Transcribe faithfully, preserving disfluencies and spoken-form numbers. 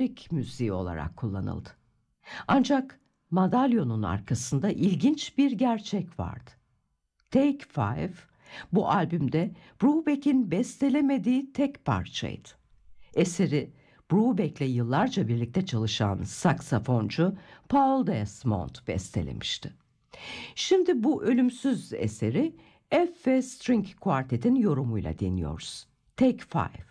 güvenlik müziği olarak kullanıldı. Ancak madalyonun arkasında ilginç bir gerçek vardı. Take Five bu albümde Brubeck'in bestelemediği tek parçaydı. Eseri Brubeck'le yıllarca birlikte çalışan saksafoncu Paul Desmond bestelemişti. Şimdi bu ölümsüz eseri F ve String Quartet'in yorumuyla dinliyoruz. Take Five.